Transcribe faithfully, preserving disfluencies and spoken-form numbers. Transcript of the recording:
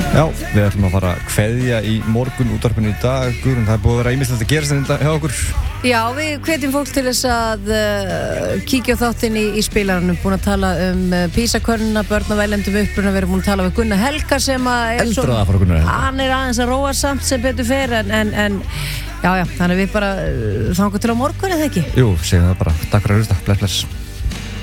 Já, við ætlum að fara að kveðja í morgun útvarpinu í dag. Guðrún, það er búið að vera ýmislegt að gerast þetta hjá okkur. Já, við hvetjum fólk til þess að uh, kíkja á þáttinn í, í spilaranum. Búin að tala um uh, PISA-könnuna, börn og velendum uppruna. Við erum búin að tala við Gunnar Helga sem að er Eldra það fara Gunnar Helga. Hann er aðeins að róa samt sem betur fer en, en, en já, já, þannig við bara uh, þangað til á morgun eða ekki? Jú, segjum það bara. Takk fyrir að hlusta. Bless, bless.